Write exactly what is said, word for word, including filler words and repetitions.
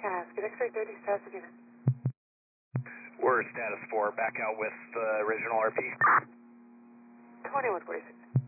Casket, X-ray thirty, status of unit. We're status four, back out with the original R P. twenty-one forty-six.